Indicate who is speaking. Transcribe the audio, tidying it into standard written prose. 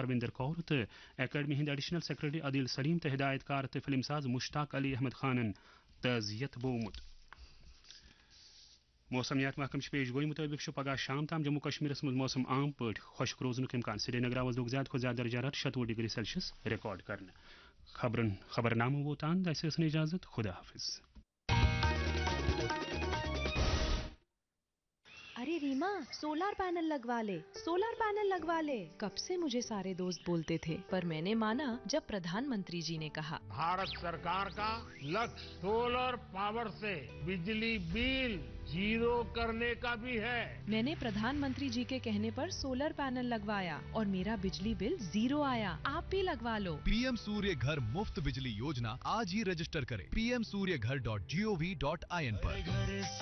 Speaker 1: हरविंदर कौर तो academy Hind additional secretary Adil Salim तो हिदायतकार तो फिल्म साज मुश्ताक अली अहमद खानन तज़ियत बोमुत। मौसमियात महकम पेश गोई मुताबिक पगह शाम तम जम्मू कश्मीर मज मौसम आम पे खुश्क रोजन इम्कान श्रीनगर वजलुक ज्यादा खुद ज्यादा दर्जा 27 डिग्री सेल्सियस रिकॉर्ड करना। खबरनामा वो तान ऐसे इजाजत खुदा हाफिज।
Speaker 2: अरे रीमा, सोलर पैनल लगवा ले, सोलर पैनल लगवा ले। कब से मुझे सारे दोस्त बोलते थे, पर मैंने माना जब प्रधानमंत्री जी ने कहा।
Speaker 3: भारत सरकार का लक्ष्य सोलर पावर से बिजली बिल जीरो करने का भी है।
Speaker 2: मैंने प्रधानमंत्री जी के कहने पर सोलर पैनल लगवाया और मेरा बिजली बिल 0 आया। आप भी लगवा लो।
Speaker 4: पीएम सूर्य घर मुफ्त बिजली योजना आज ही रजिस्टर करें pmsuryaghar.gov.in पर।